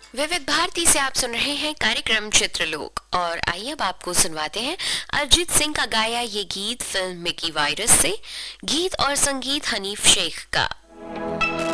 विविध भारती से आप सुन रहे हैं कार्यक्रम चित्रलोक। और आइए अब आपको सुनवाते हैं अरिजीत सिंह का गाया ये गीत फिल्म मिकी वायरस से। गीत और संगीत हनीफ शेख का।